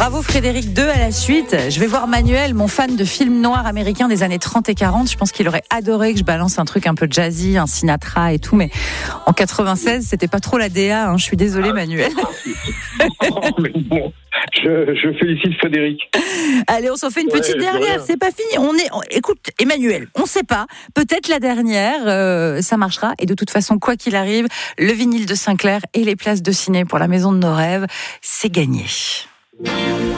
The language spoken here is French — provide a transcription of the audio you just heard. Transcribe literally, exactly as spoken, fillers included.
Bravo Frédéric, deux à la suite. Je vais voir Manuel, mon fan de films noirs américains des années trente et quarante. Je pense qu'il aurait adoré que je balance un truc un peu jazzy, un Sinatra et tout, mais en quatre-vingt-seize, c'était pas trop la D A, hein. Je suis désolée Manuel. Mais bon, je, je félicite Frédéric. Allez, on s'en fait une petite Ouais, dernière, c'est pas fini. On est, on- écoute, Emmanuel, on sait pas. Peut-être la dernière, euh, ça marchera. Et de toute façon, quoi qu'il arrive, le vinyle de Sinclair et les places de ciné pour la maison de nos rêves, c'est gagné.